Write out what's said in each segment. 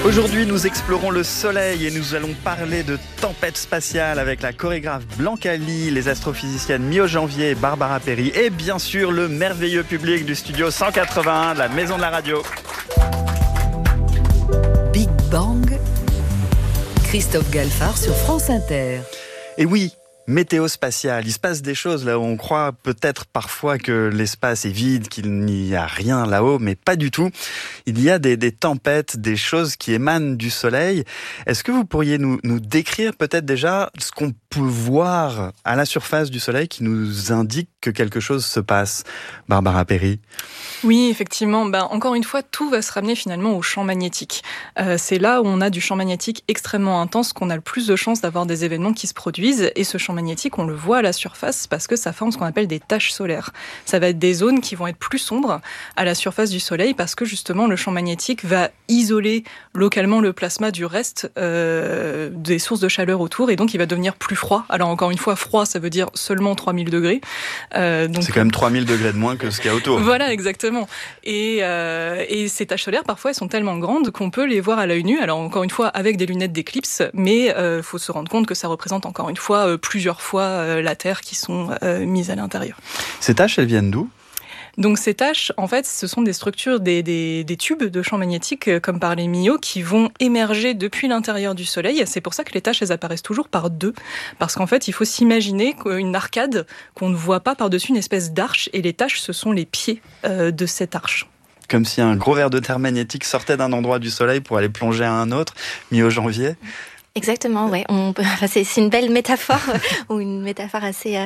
Aujourd'hui, nous explorons le soleil et nous allons parler de tempête spatiale avec la chorégraphe Blanca Lee, les astrophysiciennes Mio Janvier et Barbara Perry et bien sûr le merveilleux public du studio 181 de la Maison de la Radio. Big Bang, Christophe Galfard sur France Inter. Et oui, météo spatiale, il se passe des choses là où on croit peut-être parfois que l'espace est vide, qu'il n'y a rien là-haut, mais pas du tout. Il y a des tempêtes, des choses qui émanent du soleil. Est-ce que vous pourriez nous décrire peut-être déjà ce qu'on peut voir à la surface du soleil qui nous indique que quelque chose se passe? Barbara Perry. Oui, effectivement. Encore une fois, tout va se ramener finalement au champ magnétique. C'est là où on a du champ magnétique extrêmement intense qu'on a le plus de chances d'avoir des événements qui se produisent. Et ce champ magnétique, on le voit à la surface parce que ça forme ce qu'on appelle des taches solaires. Ça va être des zones qui vont être plus sombres à la surface du soleil parce que justement le champ magnétique va isoler localement le plasma du reste des sources de chaleur autour et donc il va devenir plus froid. Alors encore une fois, froid, ça veut dire seulement 3000 degrés. Donc, c'est quand même 3000 degrés de moins que ce qu'il y a autour. Voilà, exactement. Et ces taches solaires, parfois, elles sont tellement grandes qu'on peut les voir à l'œil nu. Alors encore une fois, avec des lunettes d'éclipse, mais faut se rendre compte que ça représente encore une fois plusieurs fois la Terre qui sont mises à l'intérieur. Ces taches, elles viennent d'où ? Donc ces taches, en fait, ce sont des structures, des tubes de champ magnétique, comme par les Millau, qui vont émerger depuis l'intérieur du Soleil. C'est pour ça que les taches, elles apparaissent toujours par deux. Parce qu'en fait, il faut s'imaginer une arcade qu'on ne voit pas par-dessus une espèce d'arche. Et les taches, ce sont les pieds de cette arche. Comme si un gros ver de terre magnétique sortait d'un endroit du Soleil pour aller plonger à un autre, mi janvier. Exactement, ouais. C'est une belle métaphore ou une métaphore assez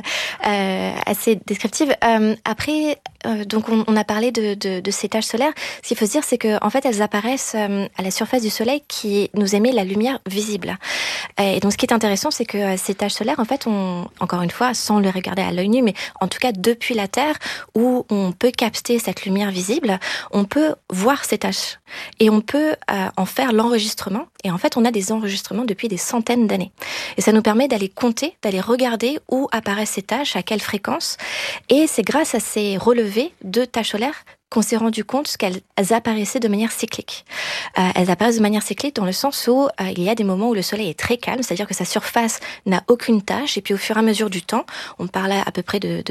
descriptive. Après, donc on a parlé de ces taches solaires. Ce qu'il faut se dire, c'est que en fait, elles apparaissent à la surface du Soleil qui nous émet la lumière visible. Et donc, ce qui est intéressant, c'est que ces taches solaires, en fait, encore une fois, sans le regarder à l'œil nu, mais en tout cas depuis la Terre, où on peut capter cette lumière visible, on peut voir ces taches et on peut en faire l'enregistrement. Et en fait, on a des enregistrements depuis des centaines d'années. Et ça nous permet d'aller compter, d'aller regarder où apparaissent ces taches, à quelle fréquence. Et c'est grâce à ces relevés de taches solaires qu'on s'est rendu compte qu'elles apparaissaient de manière cyclique. Elles apparaissent de manière cyclique dans le sens où il y a des moments où le soleil est très calme, c'est-à-dire que sa surface n'a aucune tache, et puis au fur et à mesure du temps, on parle à peu près de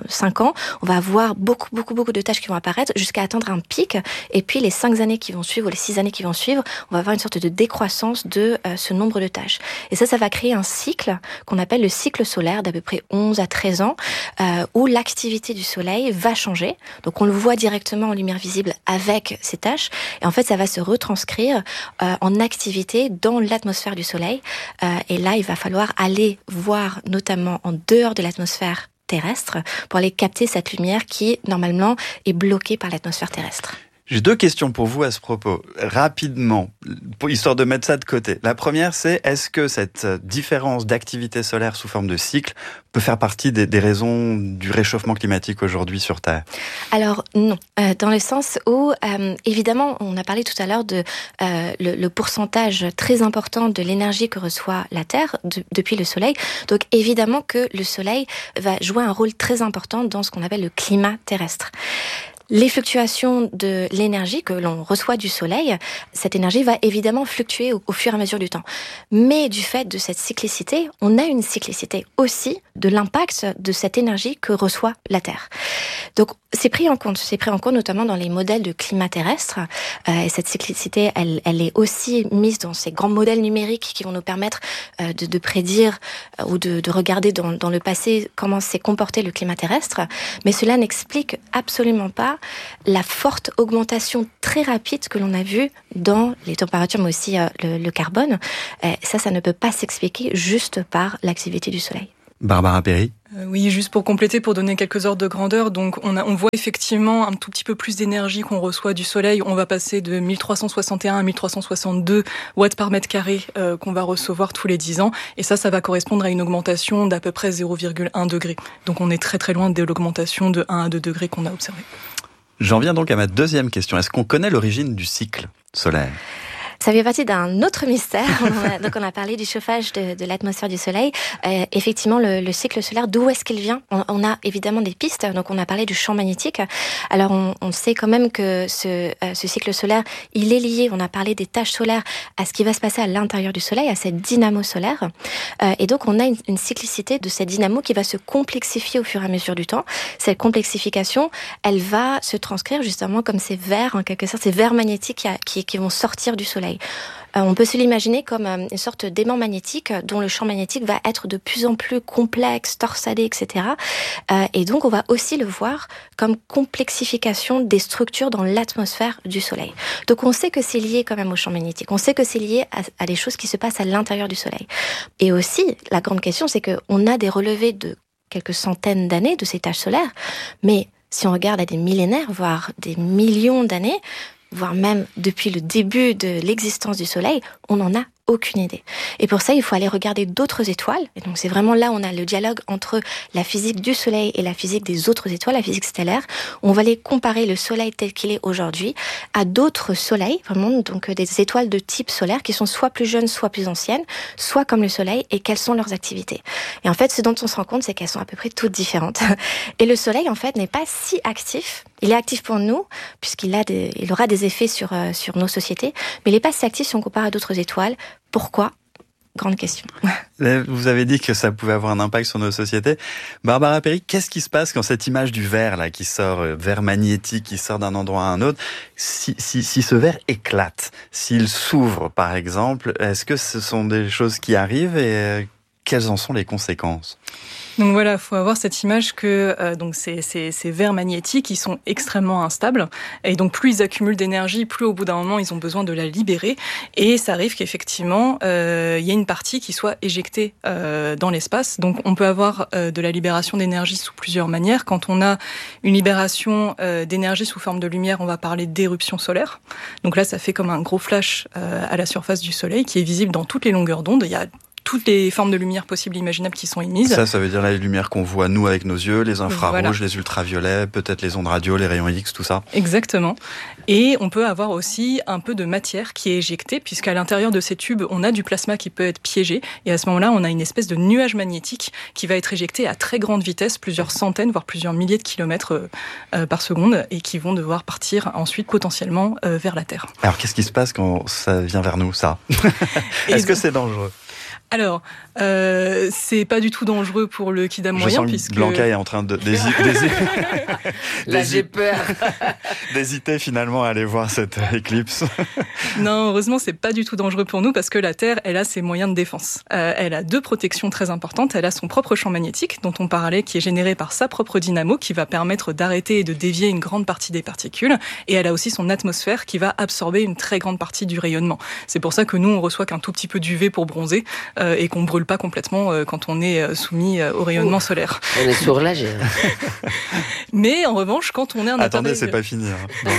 5 ans, on va avoir beaucoup de taches qui vont apparaître jusqu'à atteindre un pic, et puis les 5 années qui vont suivre, ou les 6 années qui vont suivre, on va avoir une sorte de décroissance de ce nombre de taches. Et ça va créer un cycle qu'on appelle le cycle solaire d'à peu près 11 à 13 ans, où l'activité du soleil va changer. Donc on le voit directement en lumière visible avec ces taches, et en fait ça va se retranscrire en activité dans l'atmosphère du Soleil, et là il va falloir aller voir notamment en dehors de l'atmosphère terrestre pour aller capter cette lumière qui normalement est bloquée par l'atmosphère terrestre. J'ai 2 questions pour vous à ce propos, rapidement, histoire de mettre ça de côté. La première, c'est est-ce que cette différence d'activité solaire sous forme de cycle peut faire partie des raisons du réchauffement climatique aujourd'hui sur Terre ? Alors non, dans le sens où, évidemment, on a parlé tout à l'heure de le pourcentage très important de l'énergie que reçoit la Terre depuis le Soleil. Donc évidemment que le Soleil va jouer un rôle très important dans ce qu'on appelle le climat terrestre. Les fluctuations de l'énergie que l'on reçoit du Soleil, cette énergie va évidemment fluctuer au fur et à mesure du temps. Mais du fait de cette cyclicité, on a une cyclicité aussi de l'impact de cette énergie que reçoit la Terre. Donc c'est pris en compte notamment dans les modèles de climat terrestre. Et cette cyclicité, elle est aussi mise dans ces grands modèles numériques qui vont nous permettre de prédire ou de regarder dans le passé comment s'est comporté le climat terrestre. Mais cela n'explique absolument pas la forte augmentation très rapide que l'on a vue dans les températures, mais aussi le carbone. Ça ne peut pas s'expliquer juste par l'activité du Soleil. Barbara Perry. Oui, juste pour compléter, pour donner quelques ordres de grandeur, donc on voit effectivement un tout petit peu plus d'énergie qu'on reçoit du Soleil. On va passer de 1361 à 1362 watts par mètre carré qu'on va recevoir tous les 10 ans. Et ça va correspondre à une augmentation d'à peu près 0,1 degré. Donc on est très très loin de l'augmentation de 1 à 2 degrés qu'on a observée. J'en viens donc à ma deuxième question. Est-ce qu'on connaît l'origine du cycle solaire ? Ça fait partie d'un autre mystère. Donc on a parlé du chauffage de l'atmosphère du Soleil. Effectivement, le cycle solaire, d'où est-ce qu'il vient ? On a évidemment des pistes. Donc on a parlé du champ magnétique. Alors on sait quand même que ce cycle solaire, il est lié, on a parlé des taches solaires, à ce qui va se passer à l'intérieur du Soleil, à cette dynamo solaire. Et donc on a une cyclicité de cette dynamo qui va se complexifier au fur et à mesure du temps. Cette complexification, elle va se transcrire justement comme ces vers, en quelque sorte, ces vers magnétiques qui vont sortir du Soleil. On peut se l'imaginer comme une sorte d'aimant magnétique dont le champ magnétique va être de plus en plus complexe, torsadé, etc. Et donc, on va aussi le voir comme complexification des structures dans l'atmosphère du Soleil. Donc, on sait que c'est lié quand même au champ magnétique. On sait que c'est lié à des choses qui se passent à l'intérieur du Soleil. Et aussi, la grande question, c'est qu'on a des relevés de quelques centaines d'années de ces taches solaires, mais si on regarde à des millénaires, voire des millions d'années, voire même depuis le début de l'existence du Soleil, on n'en a aucune idée. Et pour ça, il faut aller regarder d'autres étoiles. Et donc, c'est vraiment là où on a le dialogue entre la physique du Soleil et la physique des autres étoiles, la physique stellaire. On va aller comparer le Soleil tel qu'il est aujourd'hui à d'autres soleils, vraiment, donc des étoiles de type solaire qui sont soit plus jeunes, soit plus anciennes, soit comme le Soleil, et quelles sont leurs activités. Et en fait, ce dont on se rend compte, c'est qu'elles sont à peu près toutes différentes. Et le Soleil, en fait, n'est pas si actif. Il est actif pour nous, puisqu'il aura des effets sur nos sociétés, mais il n'est pas si actif si on compare à d'autres étoiles. Pourquoi ? Grande question. Vous avez dit que ça pouvait avoir un impact sur nos sociétés. Barbara Perry, qu'est-ce qui se passe quand cette image du verre là, qui sort, verre magnétique, qui sort d'un endroit à un autre, si ce verre éclate, s'il s'ouvre par exemple, est-ce que ce sont des choses qui arrivent et quelles en sont les conséquences ? Donc voilà, il faut avoir cette image que donc ces verres magnétiques, ils sont extrêmement instables. Et donc plus ils accumulent d'énergie, plus au bout d'un moment, ils ont besoin de la libérer. Et ça arrive qu'effectivement, il y ait une partie qui soit éjectée dans l'espace. Donc on peut avoir de la libération d'énergie sous plusieurs manières. Quand on a une libération d'énergie sous forme de lumière, on va parler d'éruption solaire. Donc là, ça fait comme un gros flash à la surface du Soleil qui est visible dans toutes les longueurs d'onde. Il y a toutes les formes de lumière possibles et imaginables qui sont émises. Ça veut dire les lumières qu'on voit nous avec nos yeux, les infrarouges, voilà. Les ultraviolets, peut-être les ondes radio, les rayons X, tout ça. Exactement. Et on peut avoir aussi un peu de matière qui est éjectée, puisqu'à l'intérieur de ces tubes, on a du plasma qui peut être piégé. Et à ce moment-là, on a une espèce de nuage magnétique qui va être éjecté à très grande vitesse, plusieurs centaines, voire plusieurs milliers de kilomètres par seconde, et qui vont devoir partir ensuite potentiellement vers la Terre. Alors qu'est-ce qui se passe quand ça vient vers nous, ça ? Est-ce que c'est dangereux ? Alors, c'est pas du tout dangereux pour le kidam moyen, puisque... Blanca est en train Là, j'ai peur. d'hésiter finalement à aller voir cette éclipse. Non, heureusement, c'est pas du tout dangereux pour nous, parce que la Terre, elle a ses moyens de défense. Elle a deux protections très importantes. Elle a son propre champ magnétique, dont on parlait, qui est généré par sa propre dynamo, qui va permettre d'arrêter et de dévier une grande partie des particules. Et elle a aussi son atmosphère, qui va absorber une très grande partie du rayonnement. C'est pour ça que nous, on reçoit qu'un tout petit peu d'UV pour bronzer, et qu'on brûle pas complètement quand on est soumis au rayonnement solaire. On est soulagé. Mais en revanche, quand on est un Attendez, appareil... c'est pas fini.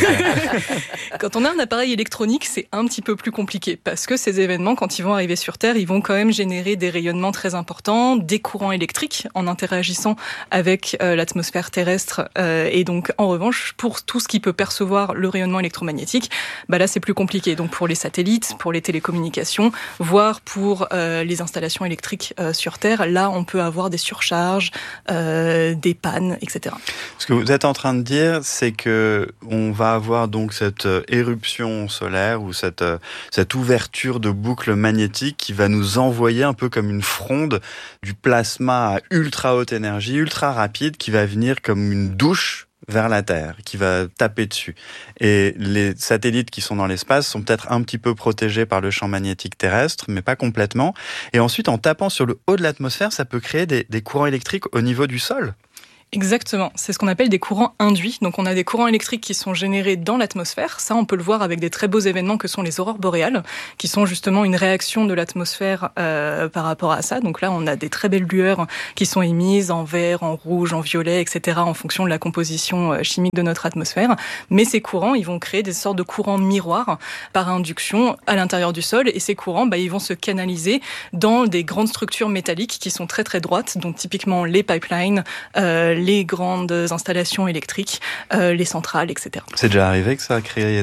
Quand on a un appareil électronique, c'est un petit peu plus compliqué, parce que ces événements, quand ils vont arriver sur Terre, ils vont quand même générer des rayonnements très importants, des courants électriques en interagissant avec l'atmosphère terrestre. Et donc, en revanche, pour tout ce qui peut percevoir le rayonnement électromagnétique, là, c'est plus compliqué. Donc, pour les satellites, pour les télécommunications, voire pour les installations électriques sur Terre, là, on peut avoir des surcharges, des pannes, etc. Ce que vous êtes en train de dire, c'est que on va avoir donc cette éruption solaire ou cette ouverture de boucle magnétique qui va nous envoyer un peu comme une fronde du plasma à ultra haute énergie, ultra rapide, qui va venir comme une douche vers la Terre, qui va taper dessus. Et les satellites qui sont dans l'espace sont peut-être un petit peu protégés par le champ magnétique terrestre, mais pas complètement. Et ensuite, en tapant sur le haut de l'atmosphère, ça peut créer des courants électriques au niveau du sol. Exactement, c'est ce qu'on appelle des courants induits. Donc on a des courants électriques qui sont générés dans l'atmosphère. Ça, on peut le voir avec des très beaux événements que sont les aurores boréales, qui sont justement une réaction de l'atmosphère par rapport à ça. Donc là, on a des très belles lueurs qui sont émises en vert, en rouge, en violet, etc., en fonction de la composition chimique de notre atmosphère. Mais ces courants, ils vont créer des sortes de courants miroirs par induction à l'intérieur du sol. Et ces courants, ils vont se canaliser dans des grandes structures métalliques qui sont très très droites, donc typiquement les pipelines, les grandes installations électriques, les centrales, etc. C'est déjà arrivé que ça a créé des problèmes ?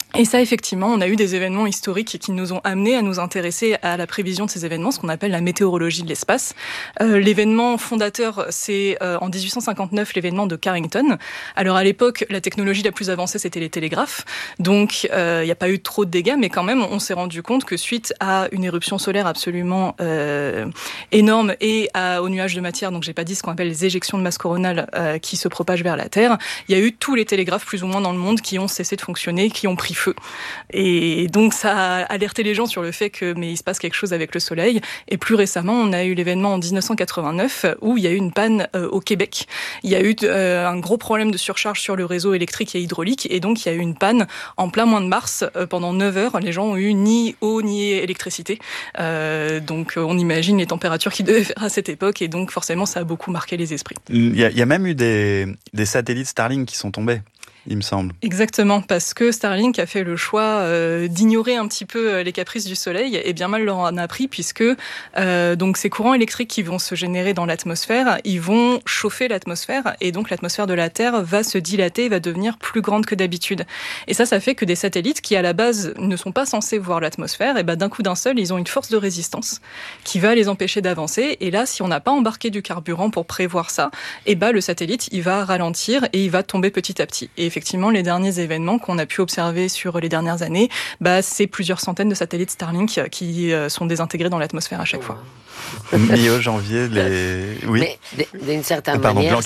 Et ça, effectivement, on a eu des événements historiques qui nous ont amenés à nous intéresser à la prévision de ces événements, ce qu'on appelle la météorologie de l'espace. L'événement fondateur, c'est en 1859 l'événement de Carrington. Alors à l'époque, la technologie la plus avancée, c'était les télégraphes. Donc il n'y a pas eu trop de dégâts, mais quand même, on s'est rendu compte que suite à une éruption solaire absolument énorme et aux nuages de matière, donc j'ai pas dit ce qu'on appelle les éjections de masse coronale qui se propagent vers la Terre, il y a eu tous les télégraphes plus ou moins dans le monde qui ont cessé de fonctionner, qui ont pris feu. Et donc ça a alerté les gens sur le fait que mais il se passe quelque chose avec le Soleil. Et plus récemment, on a eu l'événement en 1989 où il y a eu une panne au Québec. Il y a eu un gros problème de surcharge sur le réseau électrique et hydraulique, et donc il y a eu une panne en plein mois de mars. Pendant 9 heures, les gens ont eu ni eau ni électricité. Donc on imagine les températures qu'ils devaient faire à cette époque, et donc forcément ça a beaucoup marqué les esprits. Il y a même eu des satellites Starlink qui sont tombés, il me semble. Exactement, parce que Starlink a fait le choix d'ignorer un petit peu les caprices du Soleil, et bien mal leur en a pris, puisque donc ces courants électriques qui vont se générer dans l'atmosphère, ils vont chauffer l'atmosphère, et donc l'atmosphère de la Terre va se dilater, va devenir plus grande que d'habitude. Et ça fait que des satellites qui à la base ne sont pas censés voir l'atmosphère, et ben d'un coup d'un seul, ils ont une force de résistance qui va les empêcher d'avancer. Et là, si on n'a pas embarqué du carburant pour prévoir ça, et ben le satellite, il va ralentir et il va tomber petit à petit. Et effectivement, les derniers événements qu'on a pu observer sur les dernières années, c'est plusieurs centaines de satellites Starlink qui sont désintégrés dans l'atmosphère à chaque fois. Mi-janvier, oui. Mais d'une certaine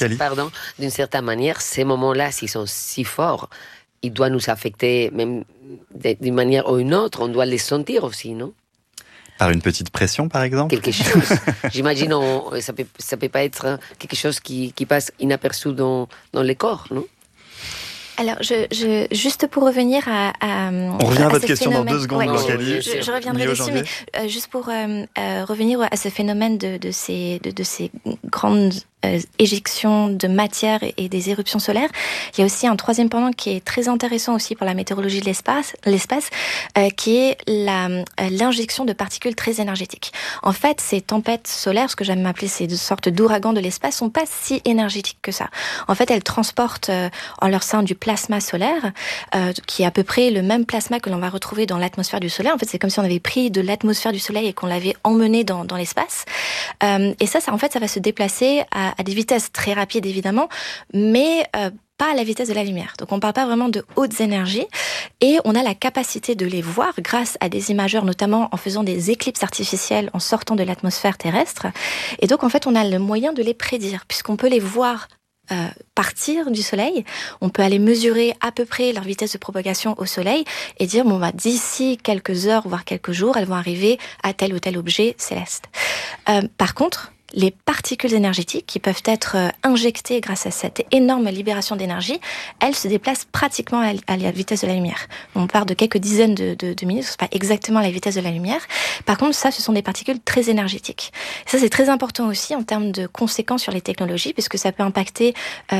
manière, ces moments-là, s'ils sont si forts, ils doivent nous affecter même d'une manière ou une autre. On doit les sentir aussi, non? Par une petite pression, par exemple? Quelque chose. J'imagine, ça peut pas être quelque chose qui passe inaperçu dans les corps, non? Alors, juste pour revenir on revient à votre question phénomène. Dans 2 secondes, Blanc-Cali. Je reviendrai dessus, mais juste pour revenir à ce phénomène de ces grandes éjections de matière et des éruptions solaires. Il y a aussi un troisième pendant qui est très intéressant aussi pour la météorologie de l'espace, qui est l'injection de particules très énergétiques. En fait, ces tempêtes solaires, ce que j'aime appeler ces sortes d'ouragans de l'espace, sont pas si énergétiques que ça. En fait, elles transportent en leur sein du plasma solaire, qui est à peu près le même plasma que l'on va retrouver dans l'atmosphère du Soleil. En fait, c'est comme si on avait pris de l'atmosphère du Soleil et qu'on l'avait emmené dans l'espace. Et ça va se déplacer à des vitesses très rapides, évidemment, mais pas à la vitesse de la lumière. Donc on ne parle pas vraiment de hautes énergies, et on a la capacité de les voir grâce à des imageurs, notamment en faisant des éclipses artificielles en sortant de l'atmosphère terrestre. Et donc en fait, on a le moyen de les prédire, puisqu'on peut les voir partir du Soleil. On peut aller mesurer à peu près leur vitesse de propagation au Soleil et dire d'ici quelques heures, voire quelques jours, elles vont arriver à tel ou tel objet céleste. Par contre, les particules énergétiques qui peuvent être injectées grâce à cette énorme libération d'énergie, elles se déplacent pratiquement à la vitesse de la lumière. On part de quelques dizaines de minutes, c'est pas exactement la vitesse de la lumière. Par contre, ça, ce sont des particules très énergétiques. Ça, c'est très important aussi en termes de conséquences sur les technologies, puisque ça peut impacter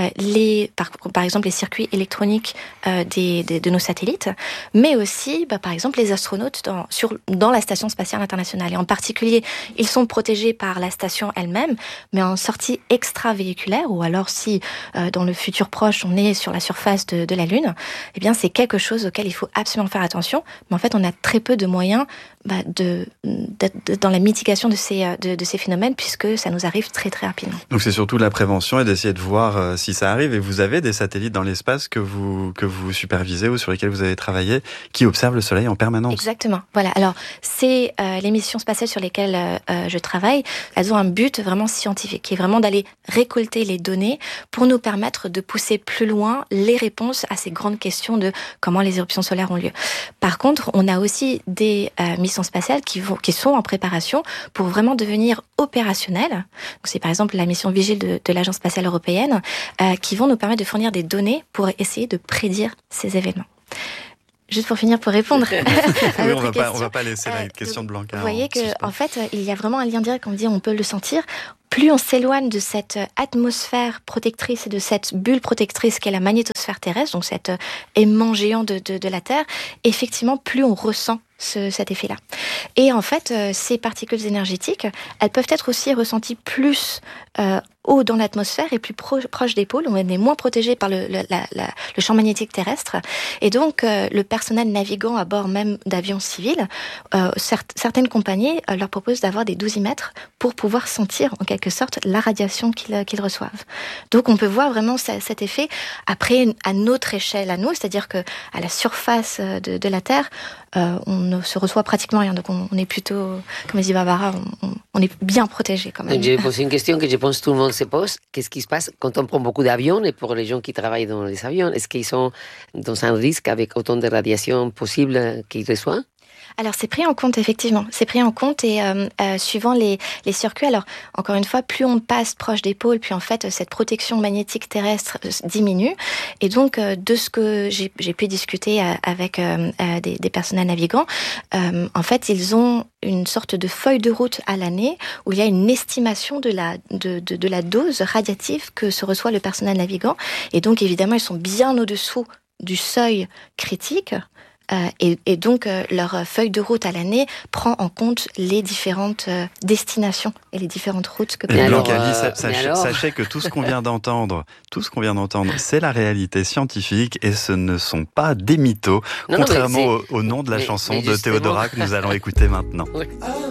par exemple les circuits électroniques de nos satellites, mais aussi, par exemple, les astronautes dans la Station spatiale internationale. Et en particulier, ils sont protégés par la station elle-même, mais en sortie extravéhiculaire, ou alors si dans le futur proche on est sur la surface de la Lune, eh bien c'est quelque chose auquel il faut absolument faire attention. Mais en fait, on a très peu de moyens dans la mitigation de ces phénomènes, puisque ça nous arrive très très rapidement. Donc c'est surtout la prévention et d'essayer de voir si ça arrive. Et vous avez des satellites dans l'espace que vous supervisez ou sur lesquels vous avez travaillé, qui observent le Soleil en permanence. Exactement. Voilà. Alors c'est les missions spatiales sur lesquelles je travaille. Elles ont un but vraiment scientifique, qui est vraiment d'aller récolter les données pour nous permettre de pousser plus loin les réponses à ces grandes questions de comment les éruptions solaires ont lieu. Par contre, on a aussi des missions spatiales qui sont en préparation pour vraiment devenir opérationnelles. Donc, c'est par exemple la mission Vigile de l'Agence spatiale européenne qui vont nous permettre de fournir des données pour essayer de prédire ces événements. Juste pour finir, pour répondre à votre question. On va pas laisser la question de Blanca. Vous voyez qu'en fait, il y a vraiment un lien direct, comme on dit, on peut le sentir. Plus on s'éloigne de cette atmosphère protectrice et de cette bulle protectrice qu'est la magnétosphère terrestre, donc cet aimant géant de la Terre, effectivement, plus on ressent cet effet-là. Et en fait, ces particules énergétiques, elles peuvent être aussi ressenties plus haut dans l'atmosphère et plus proche des pôles, où on est moins protégé par le champ magnétique terrestre. Et donc, le personnel navigant à bord même d'avions civils, certaines compagnies leur proposent d'avoir des dosimétres pour pouvoir sentir en quelque sorte la radiation qu'ils reçoivent. Donc, on peut voir vraiment cet effet. Après, à notre échelle, à nous, c'est-à-dire que à la surface de la Terre, on ne se reçoit pratiquement rien. Donc, on est plutôt, comme dit Barbara, on est bien protégé quand même. Je vais poser une question que je pense que tout le monde se pose. Qu'est-ce qui se passe quand on prend beaucoup d'avions et pour les gens qui travaillent dans les avions? Est-ce qu'ils sont dans un risque avec autant de radiation possible qu'ils reçoivent? Alors, c'est pris en compte, effectivement. C'est pris en compte et suivant les circuits. Alors, encore une fois, plus on passe proche des pôles, plus en fait, cette protection magnétique terrestre diminue. Et donc, de ce que j'ai pu discuter avec des personnels navigants, en fait, ils ont une sorte de feuille de route à l'année où il y a une estimation de la dose radiative que se reçoit le personnel navigant. Et donc, évidemment, ils sont bien au-dessous du seuil critique. Et donc, leur feuille de route à l'année prend en compte les différentes destinations et les différentes routes que peut avoir. Sachez que tout ce qu'on vient d'entendre, c'est la réalité scientifique et ce ne sont pas des mythos, contrairement au nom de la chanson de Théodora que nous allons écouter maintenant. Oui.